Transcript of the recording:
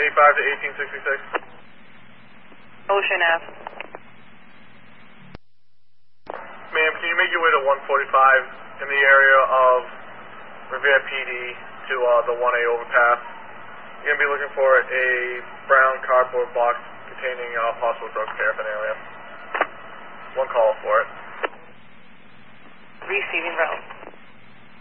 1885 to 1866. Ocean Ave. Ma'am, can you make your way to 145 in the area of Revere PD to the 1A overpass? You're going to be looking for a brown cardboard box containing possible drug paraphernalia. One call for it. Receiving route.